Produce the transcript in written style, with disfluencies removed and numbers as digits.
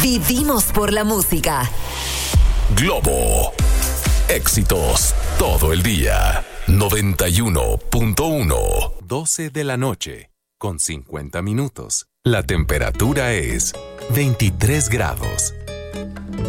Vivimos por la música. Globo. Éxitos todo el día. 91.1. 12 de la noche, con 50 minutos. La temperatura es 23 grados.